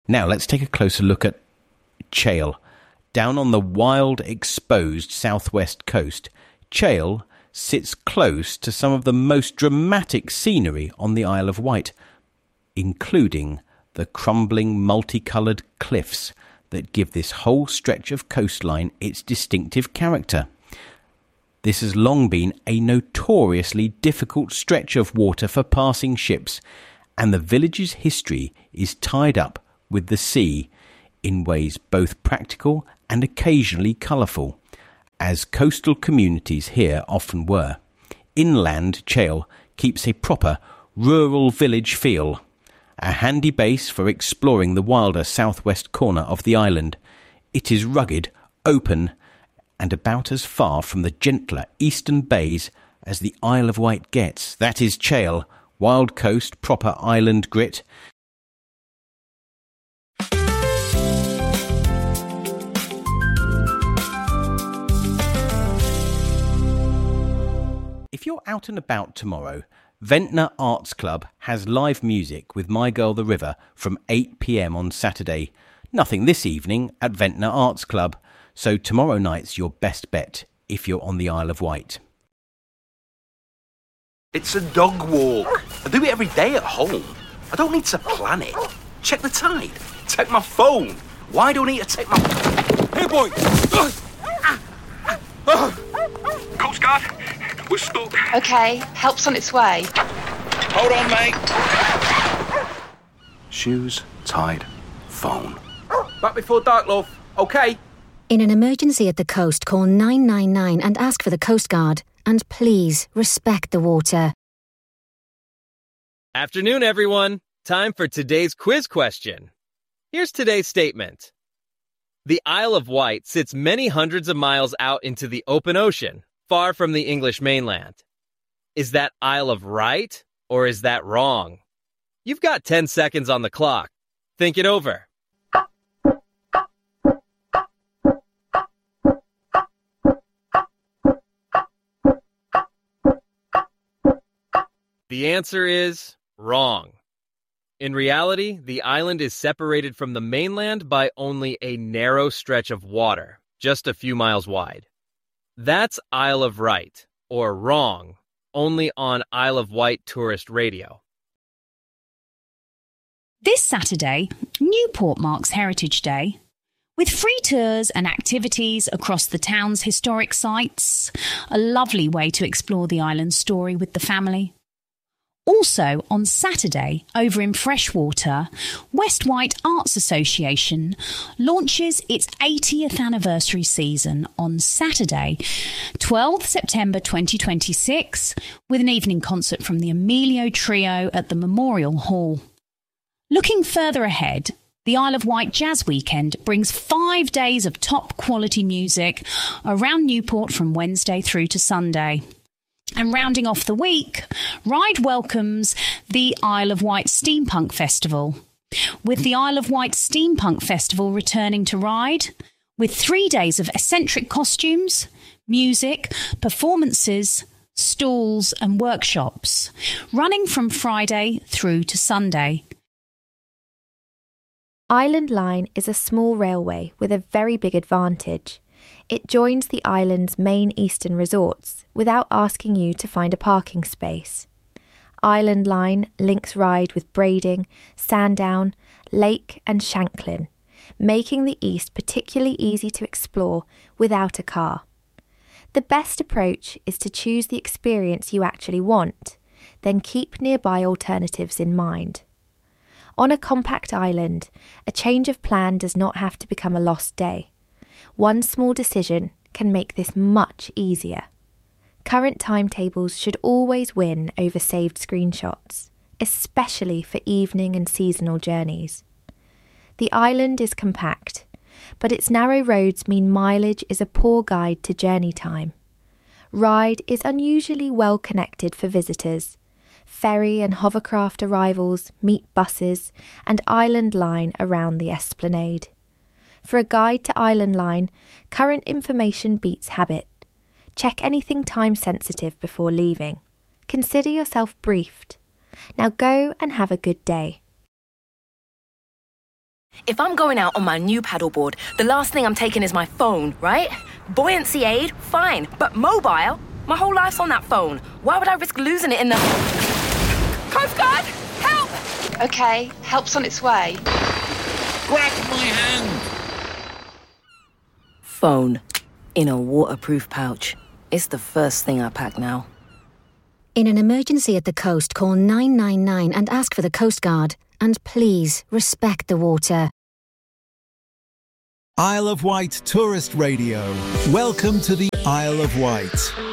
Now let's take a closer look at Chael. Down on the wild, exposed southwest coast, Chael sits close to some of the most dramatic scenery on the Isle of Wight, including the crumbling multicoloured cliffs that give this whole stretch of coastline its distinctive character. This has long been a notoriously difficult stretch of water for passing ships, and the village's history is tied up with the sea in ways both practical and occasionally colourful, as coastal communities here often were. Inland Chael keeps a proper rural village feel, a handy base for exploring the wilder southwest corner of the island. It is rugged, open, and about as far from the gentler eastern bays as the Isle of Wight gets. That is Chael, wild coast, proper island grit. If you're out and about tomorrow, Ventnor Arts Club has live music with My Girl the River from 8 p.m. on Saturday. Nothing this evening at Ventnor Arts Club, so tomorrow night's your best bet if you're on the Isle of Wight. It's a dog walk. I do it every day at home. I don't need to plan it. Check the tide. Take my phone. Why do I need to take my... Hey, boy! Coast Guard, we're stuck. OK, help's on its way. Hold on, mate. Shoes, tide, phone. Back before dark, love. OK? In an emergency at the coast, call 999 and ask for the Coast Guard. And please, respect the water. Afternoon, everyone. Time for today's quiz question. Here's today's statement. The Isle of Wight sits many hundreds of miles out into the open ocean, far from the English mainland. Is that Isle of right, or is that wrong? You've got 10 seconds on the clock. Think it over. The answer is wrong. In reality, the island is separated from the mainland by only a narrow stretch of water, just a few miles wide. That's Isle of Right, or wrong, only on Isle of Wight tourist radio. This Saturday, Newport marks Heritage Day. With free tours and activities across the town's historic sites, a lovely way to explore the island's story with the family. Also, on Saturday, over in Freshwater, West Wight Arts Association launches its 80th anniversary season on Saturday, 12th September 2026, with an evening concert from the Emilio Trio at the Memorial Hall. Looking further ahead, the Isle of Wight Jazz Weekend brings 5 days of top-quality music around Newport from Wednesday through to Sunday. And rounding off the week, Ryde welcomes the Isle of Wight Steampunk Festival, with the Isle of Wight Steampunk Festival returning to Ryde, with 3 days of eccentric costumes, music, performances, stalls and workshops, running from Friday through to Sunday. Island Line is a small railway with a very big advantage. It joins the island's main eastern resorts without asking you to find a parking space. Island Line links Ryde with Brading, Sandown, Lake and Shanklin, making the east particularly easy to explore without a car. The best approach is to choose the experience you actually want, then keep nearby alternatives in mind. On a compact island, a change of plan does not have to become a lost day. One small decision can make this much easier. Current timetables should always win over saved screenshots, especially for evening and seasonal journeys. The island is compact, but its narrow roads mean mileage is a poor guide to journey time. Ryde is unusually well connected for visitors. Ferry and hovercraft arrivals meet buses and Island Line around the esplanade. For a guide to Island Line, current information beats habit. Check anything time-sensitive before leaving. Consider yourself briefed. Now go and have a good day. If I'm going out on my new paddleboard, the last thing I'm taking is my phone, right? Buoyancy aid, fine. But mobile? My whole life's on that phone. Why would I risk losing it in the... Coast Guard! Help! Okay, help's on its way. Grab my hand! Phone. In a waterproof pouch. It's the first thing I pack now. In an emergency at the coast, call 999 and ask for the Coast Guard. And please, respect the water. Isle of Wight Tourist Radio. Welcome to the Isle of Wight.